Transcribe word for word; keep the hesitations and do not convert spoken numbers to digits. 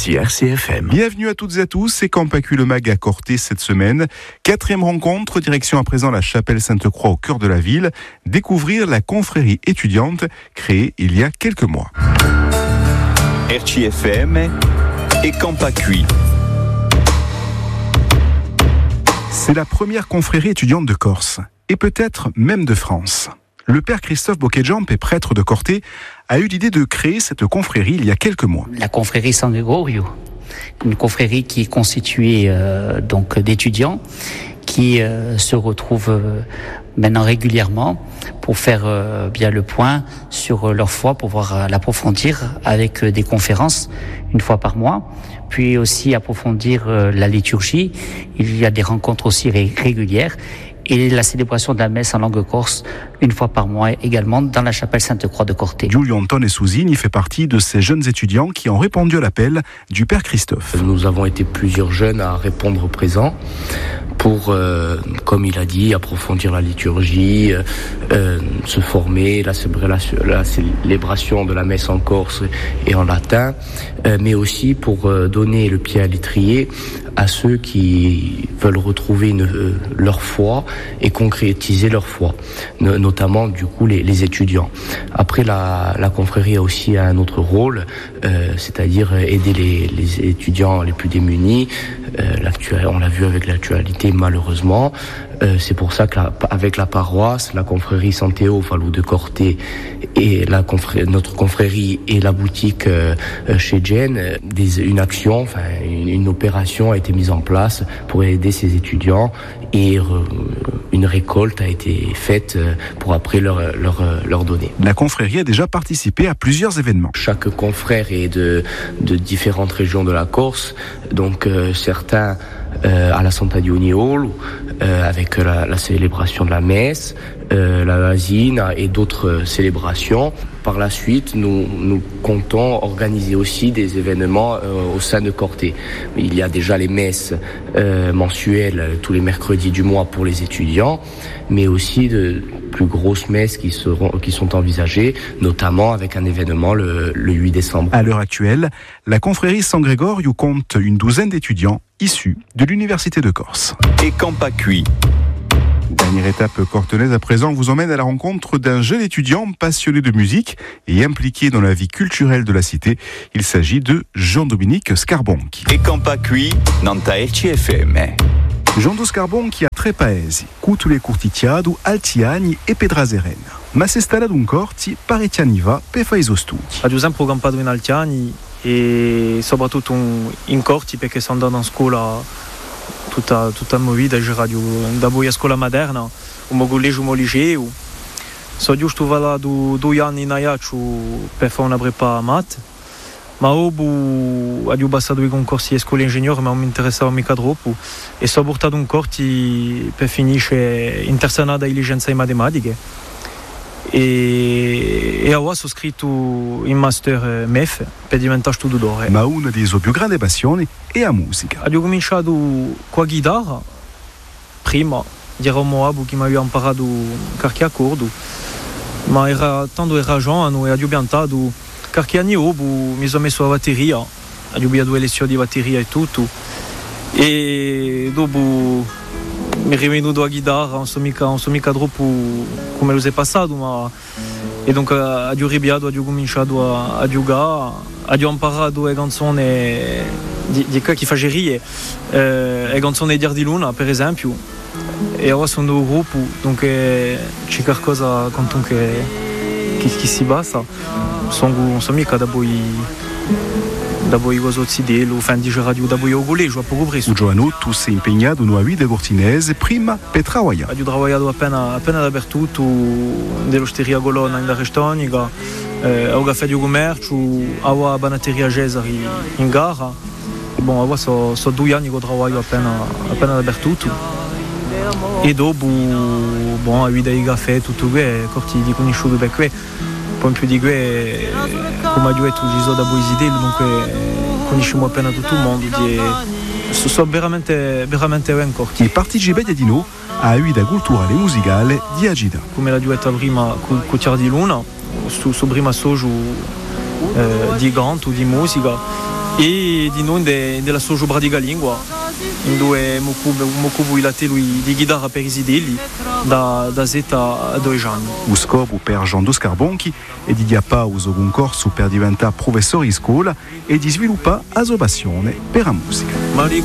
sur R C F M. Bienvenue à toutes et à tous, c'est Campacu le Mag à Corté cette semaine. Quatrième rencontre, direction à présent la chapelle Sainte-Croix au cœur de la ville. Découvrir la confrérie étudiante créée il y a quelques mois. R C F M et Campacu. C'est la première confrérie étudiante de Corse, et peut-être même de France. Le père Christophe Bocquet-Jamp, prêtre de Corté, a eu l'idée de créer cette confrérie il y a quelques mois. La confrérie San Gregorio, une confrérie qui est constituée euh, donc d'étudiants qui euh, se retrouvent euh, maintenant régulièrement pour faire euh, bien le point sur euh, leur foi, pour pouvoir euh, l'approfondir avec euh, des conférences une fois par mois, puis aussi approfondir euh, la liturgie. Il y a des rencontres aussi ré- régulières. Et la célébration de la messe en langue corse, une fois par mois également, dans la chapelle Sainte-Croix de Corté. Giulio Antone Sousini fait partie de ces jeunes étudiants qui ont répondu à l'appel du père Christophe. Nous avons été plusieurs jeunes à répondre présent pour, euh, comme il a dit, approfondir la liturgie, euh, se former, la, la célébration de la messe en corse et en latin, euh, mais aussi pour euh, donner le pied à l'étrier à ceux qui veulent retrouver une, euh, leur foi et concrétiser leur foi, notamment du coup les, les étudiants. Après, la, la confrérie a aussi un autre rôle, euh, c'est-à-dire aider les, les étudiants les plus démunis. Euh, on l'a vu avec l'actualité malheureusement. Euh, c'est pour ça qu'avec la, la paroisse, la confrérie Santéo Falou de Corté et la confré, notre confrérie et la boutique euh, chez Jen, des, une action, enfin une, une opération a été mise en place pour aider ces étudiants et euh, une récolte a été faite pour après leur, leur, leur donner. La confrérie a déjà participé à plusieurs événements. Chaque confrère est de, de différentes régions de la Corse, donc euh, certains euh, à la Santa Dioni Hall, euh, avec la, la célébration de la messe, euh, la Vasine et d'autres célébrations. Par la suite, nous, nous comptons organiser aussi des événements euh, au sein de Corté. Il y a déjà les messes euh, mensuelles tous les mercredis du mois pour les étudiants, mais aussi de plus grosses messes qui, seront, qui sont envisagées, notamment avec un événement le, le huit décembre. À l'heure actuelle, la confrérie San Gregorio compte une douzaine d'étudiants issus de l'Université de Corse. Et Campacu. Dernière étape cortenaise à présent vous emmène à la rencontre d'un jeune étudiant passionné de musique et impliqué dans la vie culturelle de la cité. Il s'agit de Jean-Dominique Scarbonchi. E Campacu, Nanta R C F M. Jean-Do Scarbonchi a tre paesi, Cutule Curticiadu, Altiani e Pedrazeren. Ma si è installato un corti parecchi anni fa per fare i suoi studi. Ho sempre campato in Altiani e soprattutto in corti perché sono andato in scuola tutta, tutta la mia vita, c'era da poi a scuola moderna, un collegio un liceo. Sono giusto valato due anni in Aiaccio per fare una prepa mat, ma dopo ho passato i concorsi a scuola ingegnere, ma non mi interessava mica troppo e sono portato un corso per finire internada in licenza in matematiche e, e ora sono scritto in master M E F per diventare studentore. Ma una delle sue più grandi passioni è la musica. Ho cominciato con la chitarra prima, era un moabo che mi aveva imparato qualche accordo, ma era tanto era giovane e ho piantato qualche anno dopo mi sono messo la batteria, ho avuto due lezioni di batteria e tutto e dopo mi è rivenuto la chitarra, non so mica, non so mica troppo come lo è passato, ma e dunque ho ripiato, ho cominciato a, a giocare, ho imparato le canzoni di, di chi fa ridere, eh, le canzoni di Ardiluna per esempio, e ora sono un gruppo, dunque c'è qualcosa che, che, che si basa, sono, sono mica da poi da poi cosa si delo, fan di radio da poi al collegio a poco presto. Un giovanotto si è impegnato in una vita cortinese prima per lavorare. Ho lavorato appena, appena dappertutto, nell'osteria Colonna in Restanica, eh, ho caffè di commercio, ho la banatteria Cesari in gara. Bon, ora sono so due anni che lavoro appena, appena dappertutto. E dopo, bon, la vita di caffè, tutto questo, corti di conosciuto per questo. Poi più di questo, come ho detto, ci sono da Boisidel, dunque conosciamo appena tutto il mondo. Sono veramente, veramente ben corti. E partecipa di noi a una vita culturale e musicale di Agida. Come l'ho detto prima, con Tiar di Luna, su, su prima socio eh, di canto, di musica, e di noi de, della Sojo Bradiga Lingua, in due Mokubu ilate lui di chitarra per Isidelli da, da zeta a due anni. O scopo per Jean Dos Carbonchi è di diapà uso un corso per diventare professore in scuola e di sviluppare asobazione per la musica.